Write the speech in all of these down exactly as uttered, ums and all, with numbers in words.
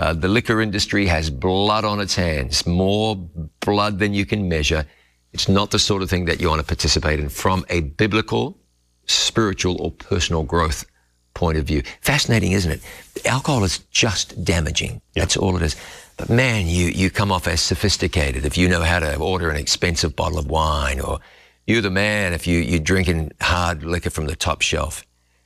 Uh, the liquor industry has blood on its hands, more blood than you can measure. It's not the sort of thing that you want to participate in from a biblical, spiritual, or personal growth point of view. Fascinating, isn't it? Alcohol is just damaging. Yeah. That's all it is. But man, you, you come off as sophisticated if you know how to order an expensive bottle of wine, or you're the man if you, you're drinking hard liquor from the top shelf.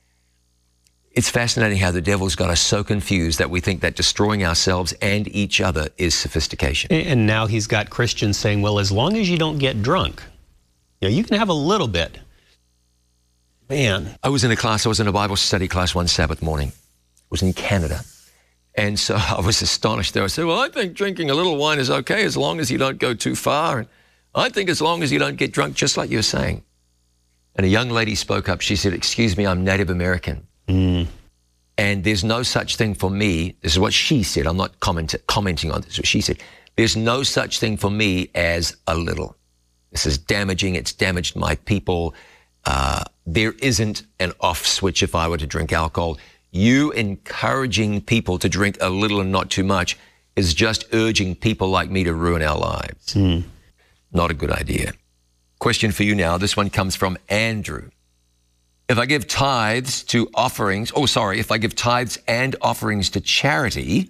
It's fascinating how the devil's got us so confused that we think that destroying ourselves and each other is sophistication. And now he's got Christians saying, well, as long as you don't get drunk, you know, you can have a little bit. Man. I was in a class, I was in a Bible study class one Sabbath morning. It was in Canada. And so I was astonished there. I said, well, I think drinking a little wine is okay as long as you don't go too far. And I think as long as you don't get drunk, just like you're saying. And a young lady spoke up. She said, excuse me, I'm Native American. Mm. And there's no such thing for me. This is what she said. I'm not comment, commenting on this. What she said, there's no such thing for me as a little. This is damaging. It's damaged my people. Uh, there isn't an off switch if I were to drink alcohol. You encouraging people to drink a little and not too much is just urging people like me to ruin our lives. Mm. Not a good idea. Question for you now. This one comes from Andrew. If I give tithes to offerings, oh, sorry, if I give tithes and offerings to charity,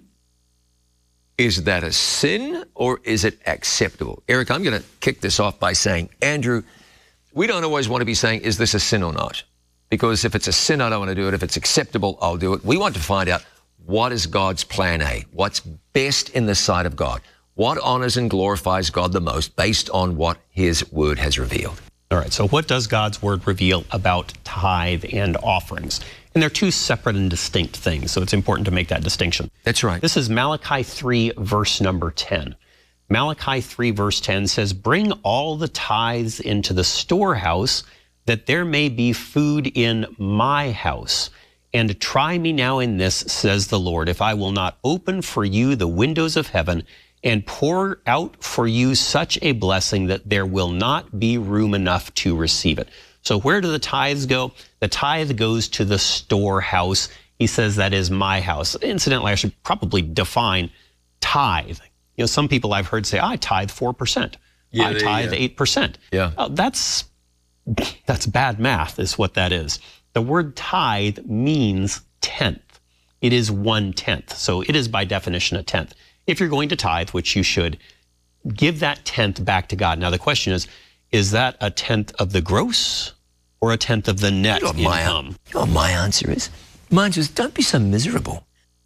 is that a sin or is it acceptable? Eric, I'm going to kick this off by saying, Andrew, we don't always want to be saying, is this a sin or not? Because if it's a sin, I don't want to do it. If it's acceptable, I'll do it. We want to find out, what is God's plan A? What's best in the sight of God? What honors and glorifies God the most based on what his word has revealed? All right, so what does God's word reveal about tithe and offerings? And they're two separate and distinct things, so it's important to make that distinction. That's right. This is Malachi three, verse number ten. Malachi three, verse ten says, bring all the tithes into the storehouse, that there may be food in my house. And try me now in this, says the Lord, if I will not open for you the windows of heaven and pour out for you such a blessing that there will not be room enough to receive it. So where do the tithes go? The tithe goes to the storehouse. He says that is my house. Incidentally, I should probably define tithe. You know, some people I've heard say, I tithe four percent. Yeah, I they, tithe yeah. eight percent. Yeah. Uh, that's, that's bad math is what that is. The word tithe means tenth. It is one-tenth. So it is by definition a tenth. If you're going to tithe, which you should, give that tenth back to God. Now the question is, is that a tenth of the gross or a tenth of the net You know my, income? you know what my answer is? My answer is, don't be so miserable.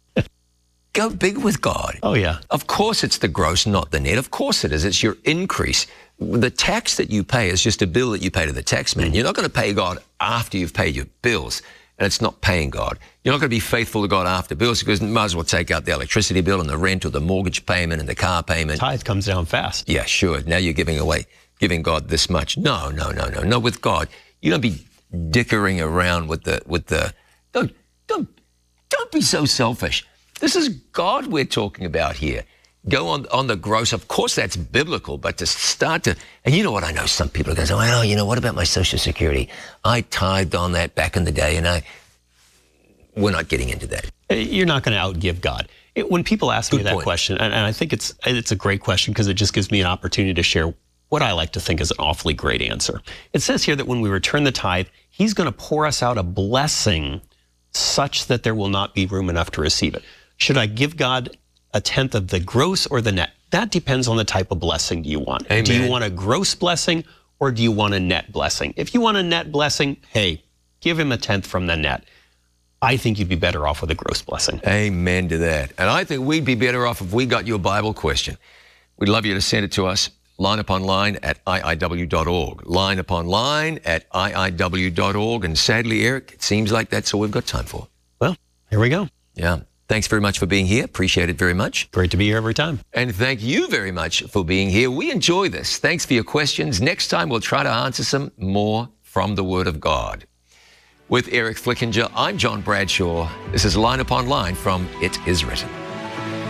Go big with God. Oh, yeah. Of course it's the gross, not the net. Of course it is. It's your increase. The tax that you pay is just a bill that you pay to the tax man. You're not going to pay God after you've paid your bills, and it's not paying God. You're not going to be faithful to God after bills, because you might as well take out the electricity bill and the rent or the mortgage payment and the car payment. Tithe comes down fast. Yeah, sure. Now you're giving away, giving God this much. No, no, no, no. No, with God, you don't be dickering around with the, with the, don't, don't, don't be so selfish. This is God we're talking about here. Go on, on the gross. Of course, that's biblical, but to start to, and you know what, I know some people are going to say, well, you know, what about my Social Security? I tithed on that back in the day, and I, we're not getting into that. You're not going to outgive God. It, when people ask Good me that point. question, and, and I think it's it's a great question because it just gives me an opportunity to share what I like to think is an awfully great answer. It says here that when we return the tithe, he's going to pour us out a blessing such that there will not be room enough to receive it. Should I give God a tenth of the gross or the net? That depends on the type of blessing do you want. Amen. Do you want a gross blessing or do you want a net blessing? If you want a net blessing, hey, give him a tenth from the net. I think you'd be better off with a gross blessing. Amen to that. And I think we'd be better off if we got your Bible question. We'd love you to send it to us, line upon line at I I W dot org. Line upon line at I I W dot org. And sadly, Eric, it seems like that's all we've got time for. Well, here we go. Yeah. Thanks very much for being here. Appreciate it very much. Great to be here every time. And thank you very much for being here. We enjoy this. Thanks for your questions. Next time, we'll try to answer some more from the Word of God. With Eric Flickinger, I'm John Bradshaw. This is Line Upon Line from It Is Written.